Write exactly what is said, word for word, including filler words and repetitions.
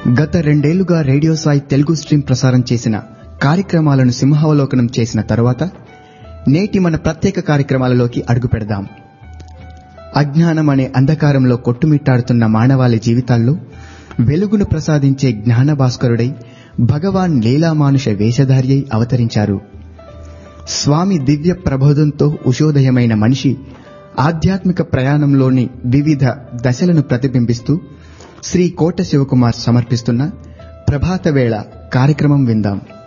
గత రెండేళ్లుగా radio Sai Telugu stream ప్రసారం చేసిన కార్యక్రమాలను సింహావలోకనం చేసిన తరువాత నేటి మన ప్రత్యేక కార్యక్రమాలలోకి అడుగు పెడదాం. అజ్ఞానం అనే అంధకారంలో కొట్టుమిట్టాడుతున్న మానవాళి జీవితాల్లో వెలుగును ప్రసాదించే జ్ఞాన భాస్కరుడై భగవాన్ లీలామానుష వేషధారి అయి అవతరించారు. స్వామి దివ్య ప్రబోధంతో ఉషోదయమైన మనిషి ఆధ్యాత్మిక ప్రయాణంలోని వివిధ దశలను ప్రతిబింబిస్తూ శ్రీ కోట శివకుమార్ సమర్పిస్తున్న ప్రభాత వేళ కార్యక్రమం విందాం.